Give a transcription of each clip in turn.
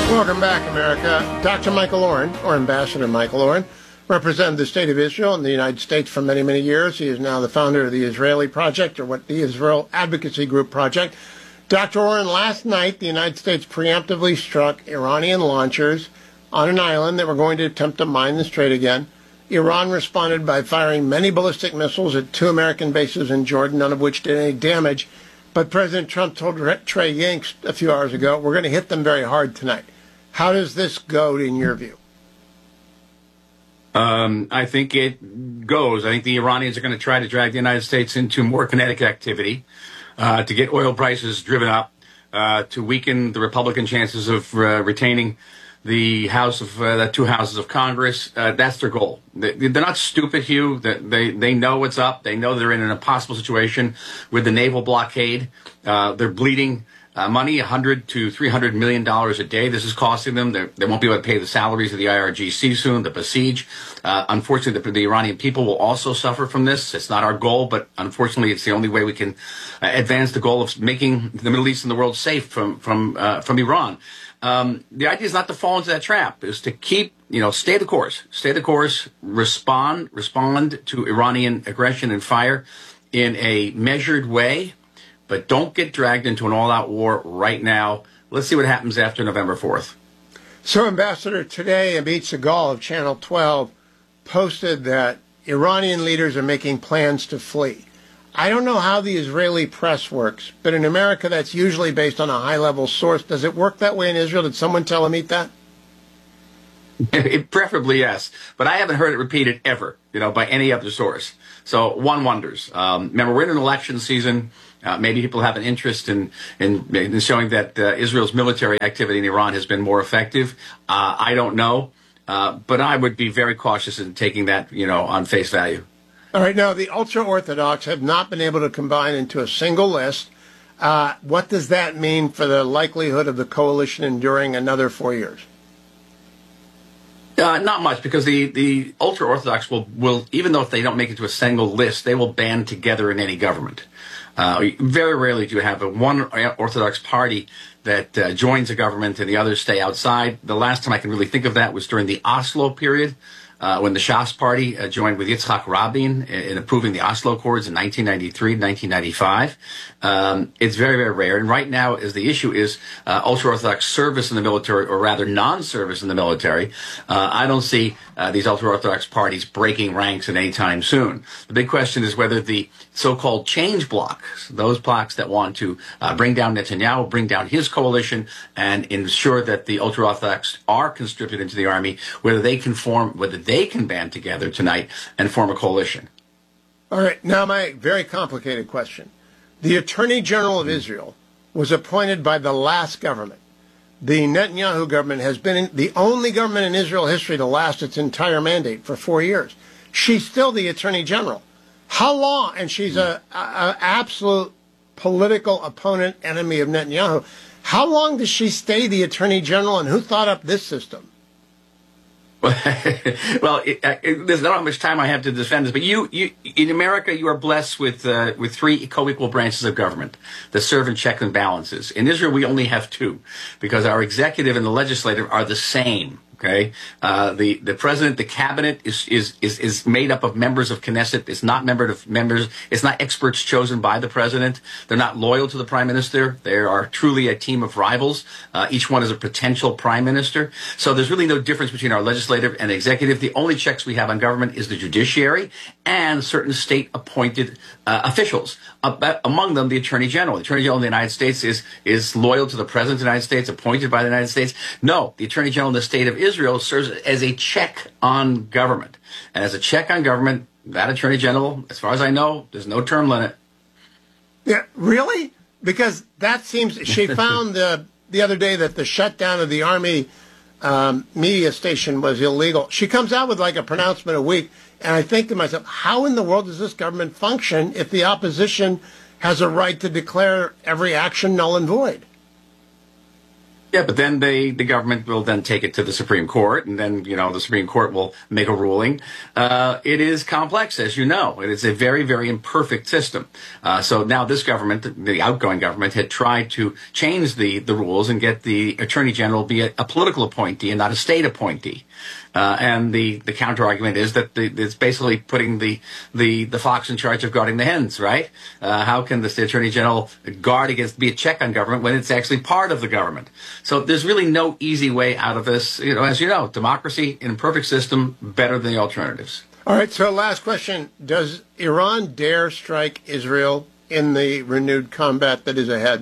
Welcome back, America. Dr. Michael Oren, or Ambassador Michael Oren, represented the State of Israel in the United States for many, many years. He is now the founder of the Israeli Project, or what the Israel Advocacy Group Project. Dr. Oren, last night the United States preemptively struck Iranian launchers on an island that were going to attempt to mine the strait again. Iran responded by firing many ballistic missiles at 2 American bases in Jordan, none of which did any damage. But President Trump told Trey Yingst a few hours ago, we're going to hit them very hard tonight. How does this go, in your view? I think it goes. I think the Iranians are going to try to drag the United States into more kinetic activity to get oil prices driven up, to weaken the Republican chances of retaining the the 2 houses of Congress. That's their goal. They're not stupid, Hugh. They know what's up. They know they're in an impossible situation with the naval blockade. They're bleeding money, $100 to $300 million a day. This is costing them. They won't be able to pay the salaries of the IRGC soon, the Basij. Unfortunately, the Iranian people will also suffer from this. It's not our goal, but unfortunately, it's the only way we can advance the goal of making the Middle East and the world safe from Iran. The idea is not to fall into that trap, is to keep, stay the course, respond to Iranian aggression and fire in a measured way, but don't get dragged into an all-out war right now. Let's see what happens after November 4th. So, Ambassador, today Amit Segal of Channel 12 posted that Iranian leaders are making plans to flee. I don't know how the Israeli press works, but in America that's usually based on a high-level source. Does it work that way in Israel? Did someone tell Amit that? Preferably, yes. But I haven't heard it repeated ever, by any other source. So one wonders. Remember, we're in an election season. Maybe people have an interest in showing that Israel's military activity in Iran has been more effective. I don't know. But I would be very cautious in taking that, on face value. All right. Now, the ultra-Orthodox have not been able to combine into a single list. What does that mean for the likelihood of the coalition enduring another 4 years? Not much, because the ultra-Orthodox will, even though if they don't make it to a single list, they will band together in any government. Very rarely do you have one Orthodox party that joins a government and the others stay outside. The last time I can really think of that was during the Oslo period, when the Shas party joined with Yitzhak Rabin in approving the Oslo Accords in 1993, 1995. It's very, very rare. And right now, as the issue is ultra-Orthodox service in the military, or rather non-service in the military, I don't see these ultra-Orthodox parties breaking ranks at any time soon. The big question is whether the so-called change blocs, those blocs that want to bring down Netanyahu, bring down his coalition, and ensure that the ultra-Orthodox are conscripted into the army, whether they can band together tonight and form a coalition. All right. Now, my very complicated question. The Attorney General of Israel was appointed by the last government. The Netanyahu government has been the only government in Israel history to last its entire mandate for 4 years. She's still the Attorney General. How long? And she's a absolute political opponent, enemy of Netanyahu. How long does she stay the Attorney General, and who thought up this system? Well, there's not much time I have to defend this, but you in America, you are blessed with 3 co-equal branches of government that serve in checks and balances. In Israel, we only have 2, because our executive and the legislative are the same. Okay, the president, the cabinet is made up of members of Knesset. It's not members. It's not experts chosen by the president. They're not loyal to the prime minister. They are truly a team of rivals. Each one is a potential prime minister. So there's really no difference between our legislative and executive. The only checks we have on government is the judiciary and certain state-appointed officials. Among them, the Attorney General. The Attorney General of the United States is loyal to the President of the United States, appointed by the United States. No, the Attorney General in the state of Israel serves as a check on government. And as a check on government, that Attorney General, as far as I know, there's no term limit. Yeah, really? Because that seems, she found the other day that the shutdown of the Army media station was illegal. She comes out with like a pronouncement a week, and I think to myself, how in the world does this government function if the opposition has a right to declare every action null and void? Yeah, but then the government will then take it to the Supreme Court, and then the Supreme Court will make a ruling. It is complex, as you know. It is a very, very imperfect system. So now this government, the outgoing government, had tried to change the rules and get the Attorney General be a political appointee and not a state appointee. And the counter argument is that it's basically putting the fox in charge of guarding the hens, right? How can the Attorney General be a check on government when it's actually part of the government? So there's really no easy way out of this. As you know, democracy in a perfect system, better than the alternatives. All right, so last question. Does Iran dare strike Israel in the renewed combat that is ahead?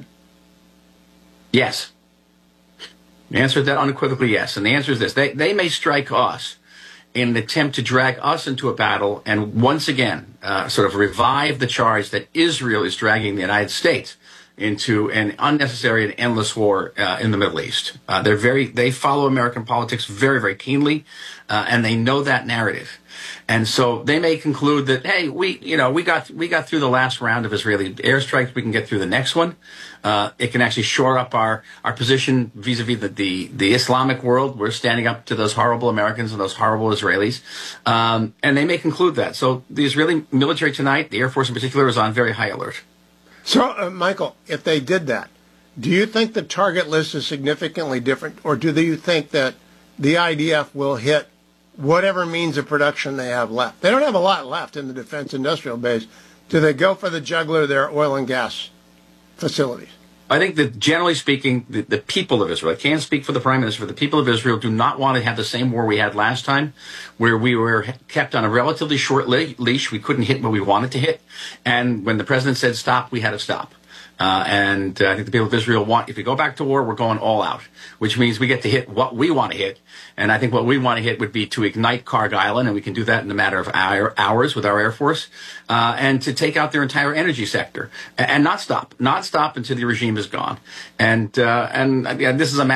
Yes. The answer is that unequivocally yes. And the answer is this. They may strike us in an attempt to drag us into a battle and once again sort of revive the charge that Israel is dragging the United States into an unnecessary and endless war in the Middle East. They follow American politics very, very keenly, and they know that narrative. And so they may conclude that, hey, we got through the last round of Israeli airstrikes. We can get through the next one. It can actually shore up our position vis-a-vis the Islamic world. We're standing up to those horrible Americans and those horrible Israelis. And they may conclude that. So the Israeli military tonight, the Air Force in particular, is on very high alert. So, Michael, if they did that, do you think the target list is significantly different, or do you think that the IDF will hit whatever means of production they have left? They don't have a lot left in the defense industrial base. Do they go for the jugular, their oil and gas facilities? I think that generally speaking, the people of Israel, I can't speak for the Prime Minister, but the people of Israel do not want to have the same war we had last time, where we were kept on a relatively short leash. We couldn't hit what we wanted to hit. And when the president said stop, we had to stop. And I think the people of Israel if we go back to war, we're going all out, which means we get to hit what we want to hit. And I think what we want to hit would be to ignite Karg Island, and we can do that in a matter of hours with our Air Force, and to take out their entire energy sector and not stop until the regime is gone. And this is a matter